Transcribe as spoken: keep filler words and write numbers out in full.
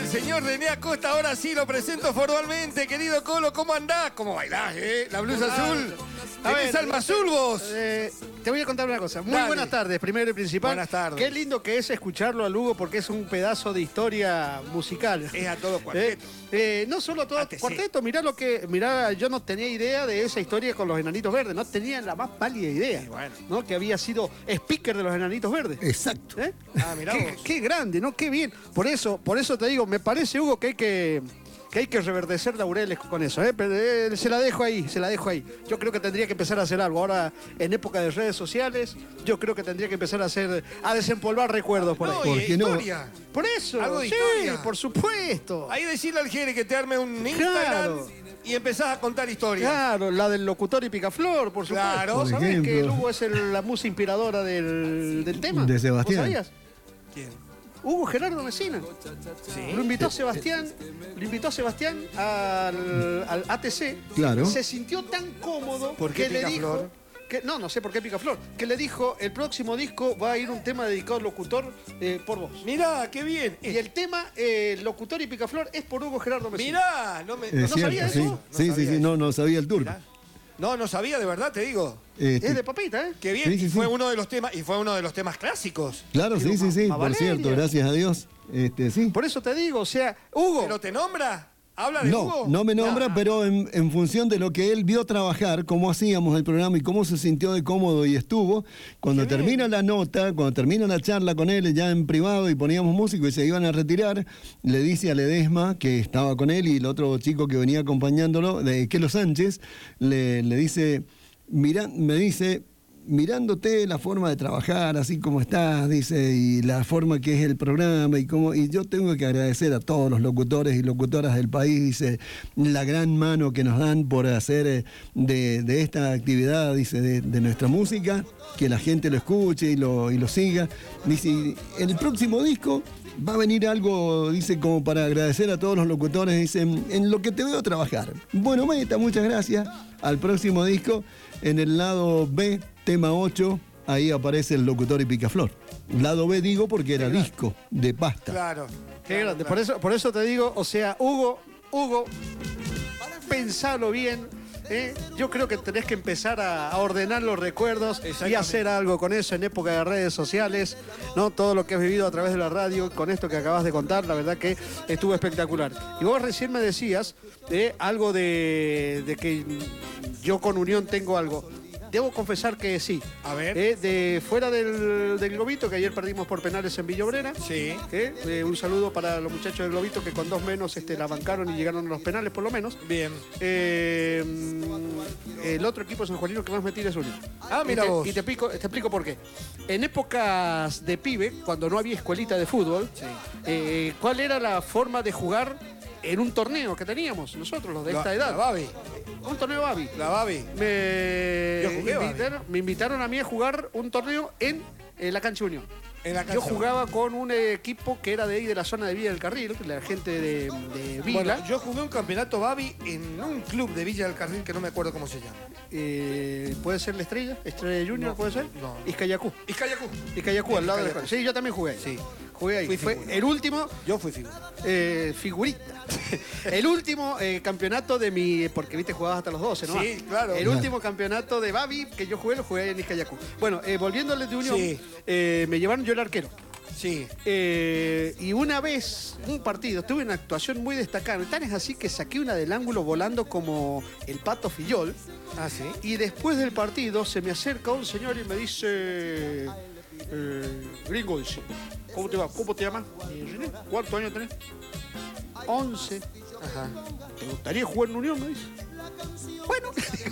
señor René Acosta, ahora sí lo presento formalmente. Querido Colo, ¿cómo andás? ¿Cómo bailás, eh? La blusa azul. A ¿Tenés ver, alma azul vos? Eh, te voy a contar una cosa. Muy Dale. buenas tardes, primero y principal. Buenas tardes. Qué lindo que es escucharlo a Lugo porque es un pedazo de historia musical. Es a todo cuarteto. Eh, eh, no solo a todo A T C. cuarteto, mirá lo que. Mirá, yo no tenía idea de esa historia con los Enanitos Verdes. No tenía la más pálida idea. Sí, bueno. ¿No? Que había sido speaker de los Enanitos Verdes. Exacto. ¿Eh? Ah, mirá qué, vos. qué grande, ¿no? Qué bien. Por eso, por eso te digo, me parece, Hugo, que hay que. que hay que reverdecer laureles con eso, ¿eh? Pero, eh, se la dejo ahí, se la dejo ahí. Yo creo que tendría que empezar a hacer algo. Ahora, en época de redes sociales, yo creo que tendría que empezar a hacer, a desempolvar recuerdos por ahí. No, ¿Por y qué no? historia. Por eso, Algo de sí, historia. por supuesto. Ahí decirle al Jere que te arme un Instagram Claro. y empezás a contar historias. Claro, la del locutor y picaflor, por supuesto. Claro. ¿Vos Por sabés ejemplo. que Hugo es el- la musa inspiradora del, del tema? De Sebastián. ¿Vos sabías? ¿Quién? Hugo Gerardo Mesina. Sí. Lo invitó a Sebastián, lo invitó a Sebastián al, al A T C. Claro. Se sintió tan cómodo ¿Por qué que le Picaflor? dijo. Que, no, no sé por qué Picaflor. Que le dijo: el próximo disco va a ir un tema dedicado al locutor eh, por vos. Mirá, qué bien. Y el tema eh, locutor y Picaflor es por Hugo Gerardo Mesina. Mirá, no me. Es ¿No cierto, sabía sí. eso? No Sí, sí, sabía sí, eso. no, no sabía el turco. Mirá. No, no sabía, de verdad, te digo. Este, Es de papita, ¿eh? Qué bien. Sí, sí, y fue sí. uno de los temas, y fue uno de los temas clásicos. Claro, Pero sí, sí, Ma- sí, por Mavaleria. cierto, gracias a Dios. Este, sí. Por eso te digo, o sea, Hugo. ¿Pero te nombra? ¿Habla de No, Hugo? no me nombra, pero en, en función de lo que él vio trabajar, cómo hacíamos el programa y cómo se sintió de cómodo y estuvo, cuando Qué bien. termina la nota, cuando termina la charla con él ya en privado y poníamos músico y se iban a retirar, le dice a Ledesma, que estaba con él, y el otro chico que venía acompañándolo, de Kelo Sánchez, le, le dice, mira, me dice... mirándote la forma de trabajar, así como estás, dice, y la forma que es el programa, y cómo, y yo tengo que agradecer a todos los locutores y locutoras del país, dice, la gran mano que nos dan por hacer eh, de, de esta actividad, dice, de, de nuestra música, que la gente lo escuche y lo, y lo siga. Dice, y el próximo disco va a venir algo, dice, como para agradecer a todos los locutores, dice, en lo que te veo trabajar. Bueno, Meta, muchas gracias. Al próximo disco, en el lado B, tema ocho, ahí aparece el locutor y Picaflor. Lado B digo porque era disco de pasta. Claro. Qué grande. Por eso, por eso te digo, o sea, Hugo, Hugo, pensalo bien. ¿eh? Yo creo que tenés que empezar a, a ordenar los recuerdos y Exactamente. hacer algo con eso en época de redes sociales, ¿no? Todo lo que has vivido a través de la radio, con esto que acabas de contar, la verdad que estuvo espectacular. Y vos recién me decías de algo de, de que yo con Unión tengo algo. Debo confesar que sí. A ver. Eh, de fuera del, del Globito, que ayer perdimos por penales en Villa Obrera. Sí. Eh, eh, un saludo para los muchachos del Globito que con dos menos este, la bancaron y llegaron a los penales, por lo menos. Bien. Eh, mm, el otro equipo sanjuanino que más me tira es Unión. Ah, mira y te, vos. Y te explico, te explico por qué. En épocas de pibe, cuando no había escuelita de fútbol, eh, ¿cuál era la forma de jugar en un torneo que teníamos nosotros, los de La- esta edad? La Babi. Un torneo Babi. La Babi. Me, Yo jugué, invitaron, me invitaron a mí a jugar un torneo en, eh, la cancha Unión. En la Yo cancha. jugaba con un equipo que era de ahí de la zona de Villa del Carril, la gente de, de Vila. Bueno, yo jugué un campeonato Babi en un club de Villa del Carril que no me acuerdo cómo se llama. Eh, ¿Puede ser la Estrella? ¿Estrella Junior No, puede ser? no. Izcayacú. Izcayacú. Izcayacú, al lado de Izcayacú. Sí, yo también jugué. Sí. Jugué ahí. Fui Fue figura. el último, Yo fui figura. eh, figurita. El último eh, campeonato de mi... Porque, viste, jugabas hasta los doce, ¿no? Sí, claro. El Claro. último campeonato de Babi que yo jugué, lo jugué ahí en Izcayacú. Bueno, eh, volviéndole de Unión, Sí. eh, me llevaron yo el arquero. Sí. Eh, y una vez, un partido, tuve una actuación muy destacada. Tan es así que saqué una del ángulo volando como el Pato Fillol. Ah, sí. Y después del partido se me acerca un señor y me dice... eh, gringo, dice, ¿cómo te va? ¿Cómo te llamas? Y yo, René, ¿cuántos años tenés? once. Ajá. ¿Te gustaría jugar en Unión? Me dice. Bueno.